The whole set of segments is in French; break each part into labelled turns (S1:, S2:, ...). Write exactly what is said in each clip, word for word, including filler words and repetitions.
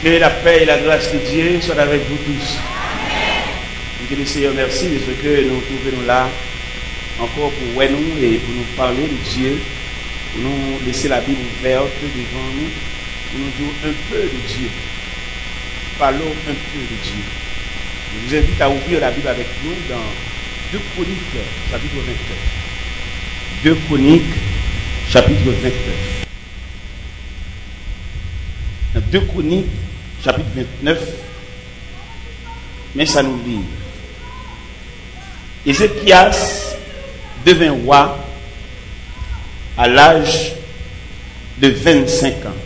S1: Que la paix et la grâce de Dieu soient avec vous tous. Et que le Seigneur merci de ce que nous trouvons là encore pour ouais nous et pour nous parler de Dieu, pour nous laisser la Bible ouverte devant nous, pour nous dire un peu de Dieu. Parlons un peu de Dieu. Je vous invite à ouvrir la Bible avec nous dans deux Chroniques, chapitre vingt-neuf. deux Chroniques, chapitre vingt-neuf. Dans deux Chroniques, chapitre vingt-neuf, mais ça nous dit. Ézéchias devint roi à l'âge de vingt-cinq ans.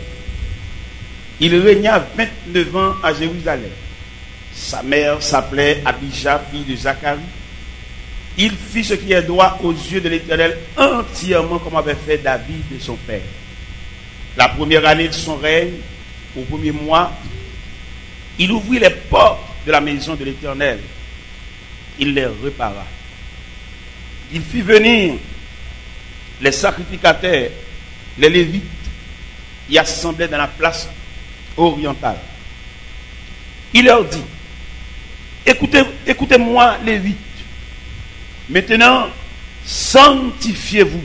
S1: Il régna vingt-neuf ans à Jérusalem. Sa mère s'appelait Abijah, fille de Zacharie. Il fit ce qui est droit aux yeux de l'Éternel entièrement comme avait fait David de son père. La première année de son règne, au premier mois, il ouvrit les portes de la maison de l'Éternel. Il les répara. Il fit venir les sacrificateurs, les Lévites, y assemblaient dans la place orientale. Il leur dit, écoutez, écoutez-moi, Lévites. Maintenant, sanctifiez-vous.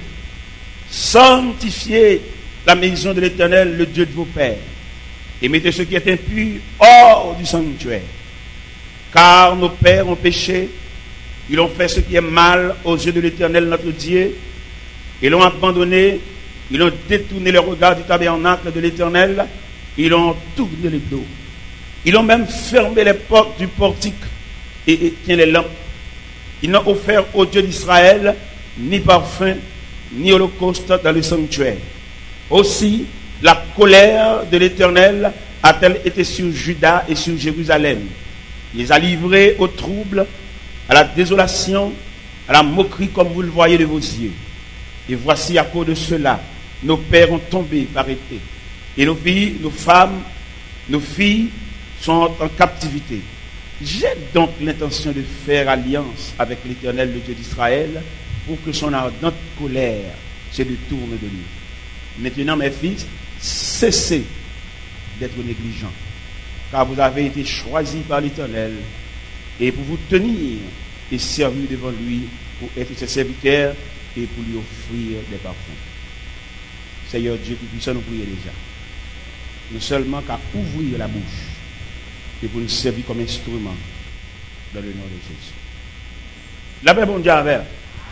S1: Sanctifiez la maison de l'Éternel, le Dieu de vos pères. Et mettez ce qui est impur hors du sanctuaire. Car nos pères ont péché, ils ont fait ce qui est mal aux yeux de l'Éternel notre Dieu, ils l'ont abandonné, ils ont détourné le regard du tabernacle de l'Éternel, ils ont tourné le dos. Ils ont même fermé les portes du portique et éteint les lampes. Ils n'ont offert au Dieu d'Israël ni parfum, ni holocauste dans le sanctuaire. Aussi, la colère de l'Éternel a-t-elle été sur Juda et sur Jérusalem. Il les a livrés au trouble, à la désolation, à la moquerie comme vous le voyez de vos yeux. Et voici à cause de cela, nos pères ont tombé par épée. Et nos filles, nos femmes, nos filles sont en captivité. J'ai donc l'intention de faire alliance avec l'Éternel, le Dieu d'Israël, pour que son ardente colère se détourne de lui. Maintenant, mes fils, cessez d'être négligents, car vous avez été choisis par l'Éternel, et pour vous tenir et servir devant lui, pour être ses serviteurs et pour lui offrir des parfums. Seigneur Dieu qui puisse nous prier déjà. Nous seulement qu'à ouvrir la bouche et pour nous servir comme instrument dans le nom de Jésus. La paix, bon Dieu envers.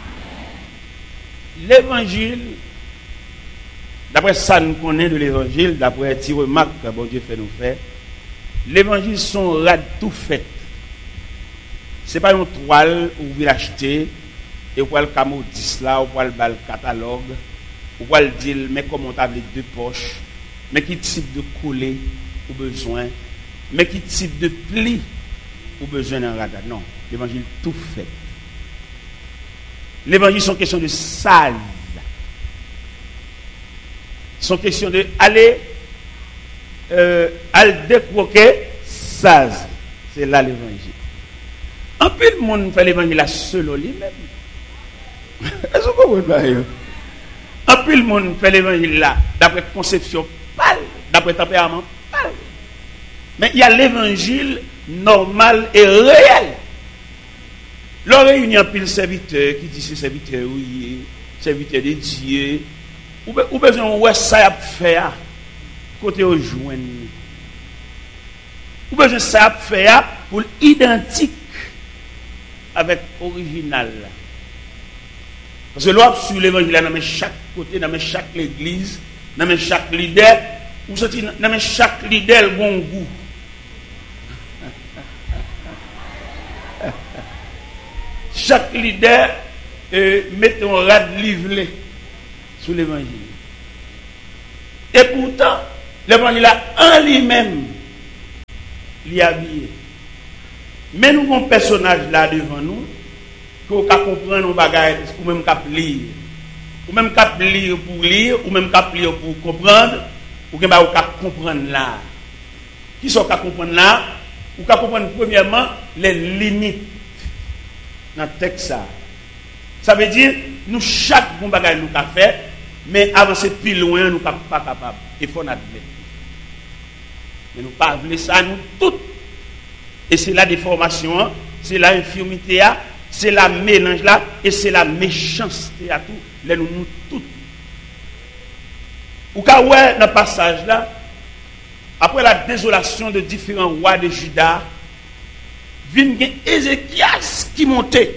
S1: L'évangile, d'après ça nous connaissons de l'évangile, d'après petit remarque que bon Dieu fait nous faire, l'évangile sont rad tout fait. C'est pas une toile où vous l'achetez et vous le camodis là, ou vous le bal catalogue, ou vous le dire mais comment on a les deux poches, mais qui type de coller ou besoin, mais qui type de pli ou besoin d'un radar. Non, l'évangile tout fait. L'évangile sont question de sale. Sont question de aller euh, al décroquer saz. C'est là l'évangile. En plus le monde fait l'évangile là seul lui-même. Est-ce que vous comprenez? En plus le monde fait l'évangile là d'après conception pâle, d'après tempérament pâle. Mais il y a l'évangile normal et réel. L'on réunit un pile serviteur qui dit c'est serviteur oui, serviteur de Dieu. Ou besoin ouais ça a faire côté au joindre. Ou besoin ça a faire pour identique avec original. Parce que l'on sur l'évangile dans chaque côté, dans chaque église, dans chaque leader, ou dans chaque leader bon goût. Chaque leader euh, met un rad livré sous l'évangile. Et pourtant, l'évangile en lui-même, il est habillé. Mais nous avons un personnage là devant nous, qu'on peut comprendre nos bagages, ou même qu'on peut lire. Ou même qu'on peut lire pour lire, ou même qu'on peut lire pour comprendre, ou qu'on peut comprendre là. Qui sont qu'on peut comprendre là? Ou qu'on peut comprendre premièrement les limites dans le texte. Ça veut dire, nous, chaque bon bagage nous avons fait, mais avancer plus loin, nous ne sommes pas capables. Il faut admettre. Mais nous pas voulons ça, nous toutes. Et c'est la déformation, c'est la infirmité, c'est la mélange là, et c'est la méchanceté à tout. Les nous, nous toutes. Ou quand ouais, dans le passage là, après la désolation de différents rois de Juda, vient Ézéchias qui montait.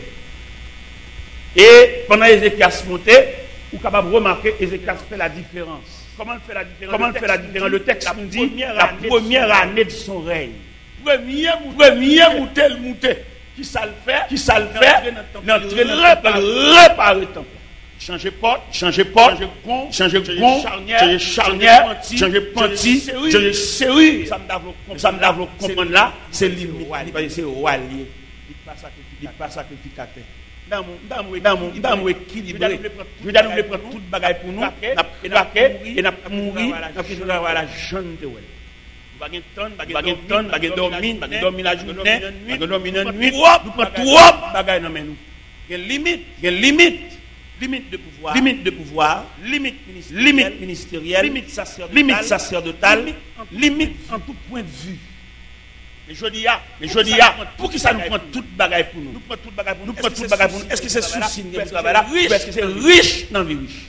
S1: Et pendant Ézéchias montait, vous êtes capable de remarquer Ézéchias fait la différence. Comment il fait la différence? Comment il fait la différence? Le texte nous dit la première année de son règne. Premier mouté, le mouté. Qui ça le fait? Qui ça le fait? L'entrée réparer le temple. Changer porte, changer porte, changer pont, changer charnière, changer panty, changer serrure. Ça me lave le comprendre là, c'est limite. C'est roi lié. Il pas sacrificateur. Dans mon dans mon dans mon dans mon équilibré. Je vais nous prendre toute bagaille pour nous, et n'a et n'a mourir, n'a fait la jeune de ouais. Bagay tonne, bagay tonne, bagay dormir, bagay dormir la journée, bagay dormir la nuit. Nous prend trop bagay dans nous. Il y a limite, il y a limite. Limite de pouvoir, limite de pouvoir, limite ministérielle, limite, ministérielle, limite sacerdotale, limite, sacerdotale, limite en tout point de vue. Mais je dis, mais je dis, pour qui ça nous prend toute bagaille pour nous? Nous prenons toute bagaille pour nous. Nous prenons toute bagaille pour nous. Est-ce que c'est souci de travail là? Est-ce que c'est riche dans la vie riche?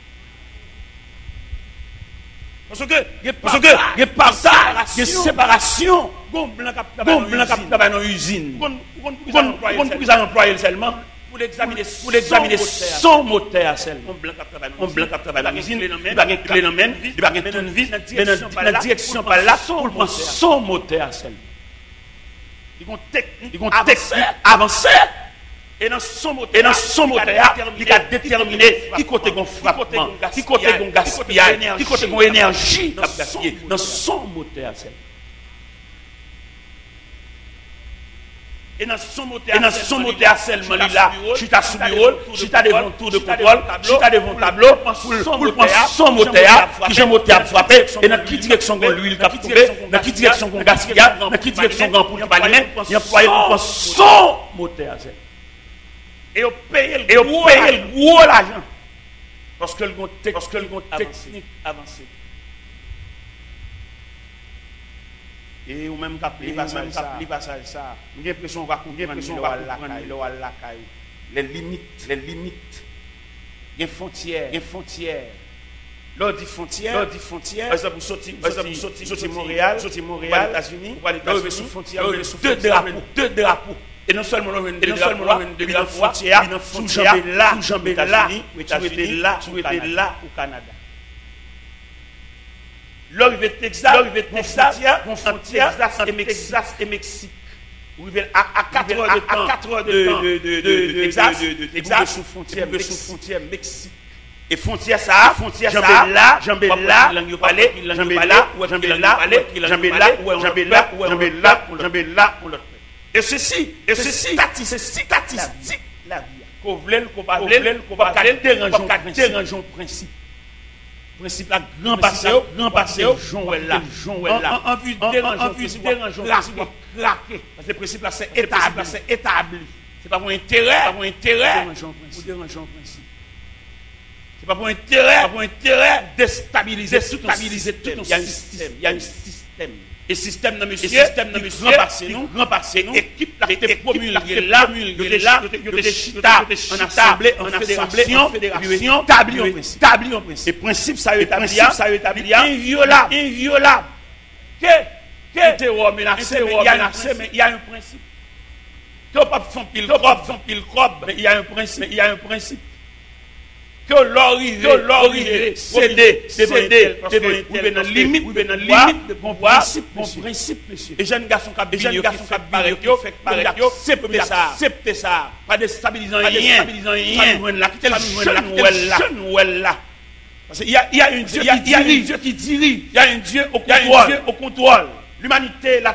S1: Parce que, parce que, il y a partage, il y a séparation. Gon blanc qui travaille dans l'usine. Pour qui ça emploie seulement? Pour l'examiner, pour l'examiner son moteur seulement. On blanc qui travaille dans l'usine, il va gagner clé dans main, il va gagner tournevis, dans la direction par là, pour prendre son moteur seulement. Ils vont technique, ils vont technique avancer. Et dans son moteur, et dans son moteur, il a déterminé qui côté gon frappement, qui côté gon gaspillage, qui côté gon énergie dans son moteur seulement. Et dans son moteur, et dans son moteur seulement là, je suis à sous bureau, je suis à devant tour de contrôle, je suis à devant tableau, pour prendre son moteur, qui j'ai moteur frappé, et dans quelle direction gon l'huile qui a tombé, dans quelle direction gon gaspillage, dans quelle direction gon pour pas les mains, il employé pour son moteur seulement. Et on paye le gros l'argent. Parce que le gros technique avancé. Et ou même cap les passages ça. J'ai l'impression qu'on va comprendre les limites, les limites. Il y a frontières, il y a frontières. Lors des frontières, lors des frontières. Par exemple, sortir, par exemple, sortir, sortir Montréal, sortir Montréal, États-Unis, pour aller sous frontière, deux drapeaux, deux drapeaux. Et non seulement on et non seulement on de la frontière, sous jambes là, sous jambes là, États-Unis là, sous était là au Canada. L'arrivée Texas, l'arrivée Texas, frontière entre Texas et Mexique. Vous arrivez à quatre heures de temps, à quatre heures de temps de de Texas, de Texas sous frontière, sous frontière Mexique. Et frontière ça, frontière ça, là, jambes là, langue parler, jambes là, ou jambes là, jambes là, ou jambes là, ou jambes là, jambes là, on l'autre. Et ceci, et ceci, c'est statistique la vie. Qu'on voulait, qu'on pas voulait, qu'on pas déranger le principe. Principe là, grand passé, grand passé, Joël là, Joël là. En vue de déranger, en vue de déranger, craquer. Parce que le principe là, c'est établi, c'est établi. C'est pas pour intérêt, pas pour intérêt, pour déranger le principe. C'est pas pour intérêt, pas pour intérêt, déstabiliser, stabiliser tout un système. Il y a un système. Et système dans monsieur, système dans monsieur, grand passé nous, grand passé nous, équipe là, était promulguée là, promulguée là, de chita, en assemblée, en fédération, fédération, établi en principe, établi en principe. Et principe ça établi, ça établi, inviolable, inviolable. Que, que terror menacé, il y a menacé, mais il y a un principe. Que pas font pile crobe, font pile crobe, mais il y a un principe, il y a un principe. Que l'origine, que l'origine, céder, céder, parce que vous venez dans limite, vous venez dans limite de bon principe, bon principe, monsieur. Et jeunes garçons qui jeunes garçons qui barrent, fait barrent, accepter ça, accepter ça, pas déstabilisant rien, déstabilisant rien, là, quel jeune là. Parce qu'il y a, il y a un Dieu qui dirige, Dieu qui dirige, il y a un Dieu au contrôle, au contrôle. L'humanité, la